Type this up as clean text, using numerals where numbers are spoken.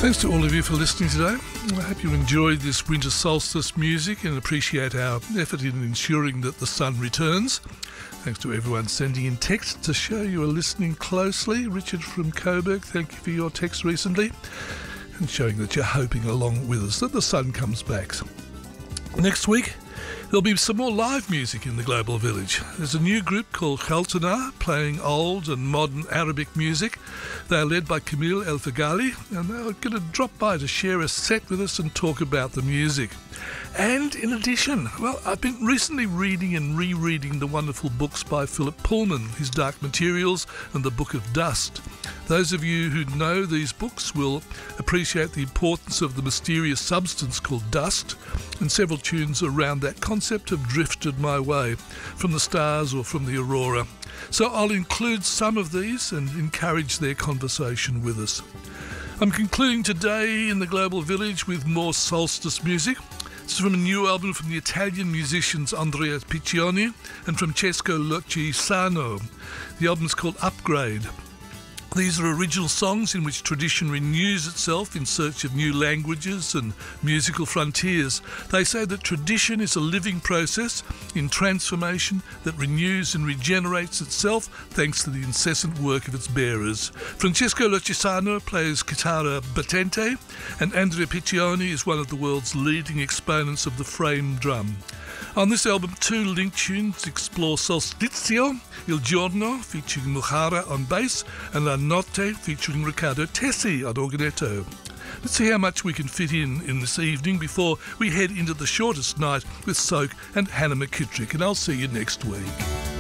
Thanks to all of you for listening today. I hope you enjoyed this winter solstice music and appreciate our effort in ensuring that the sun returns. Thanks to everyone sending in text to show you are listening closely. Richard from Coburg, thank you for your text recently and showing that you're hoping along with us that the sun comes back. Next week, there'll be some more live music in the Global Village. There's a new group called Khaltana playing old and modern Arabic music. They are led by Camille El Fagali, and they're going to drop by to share a set with us and talk about the music. And in addition, well, I've been recently reading and rereading the wonderful books by Philip Pullman, his Dark Materials and the Book of Dust. Those of you who know these books will appreciate the importance of the mysterious substance called dust, and several tunes around that concept have drifted my way from the stars or from the aurora. So I'll include some of these and encourage their conversation with us. I'm concluding today in the Global Village with more solstice music. This is from a new album from the Italian musicians Andrea Piccioni and from Cesco Lochisano. The album is called Upgrade. These are original songs in which tradition renews itself in search of new languages and musical frontiers. They say that tradition is a living process in transformation that renews and regenerates itself thanks to the incessant work of its bearers. Francesco Lochisano plays chitarra battente, and Andrea Piccioni is one of the world's leading exponents of the frame drum. On this album, two link tunes explore Solstizio, Il Giorno featuring Muhara on bass and La Notte featuring Riccardo Tessi on organetto. Let's see how much we can fit in this evening before we head into the shortest night with Soak and Hannah McKittrick, and I'll see you next week.